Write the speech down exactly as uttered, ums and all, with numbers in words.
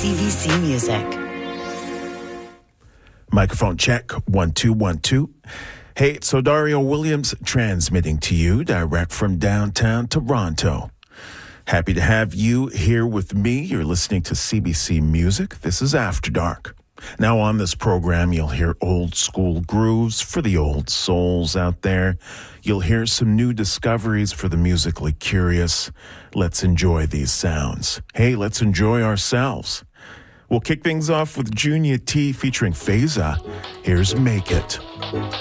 C B C Music. Microphone check, one, two, one, two. Hey, it's Odario Williams transmitting to you direct from downtown Toronto. Happy to have you here with me. You're listening to C B C Music. This is After Dark. Now on this program, you'll hear old school grooves for the old souls out there. You'll hear some new discoveries for the musically curious. Let's enjoy these sounds. Hey, let's enjoy ourselves. We'll kick things off with Junior T featuring Feza. Here's Make It.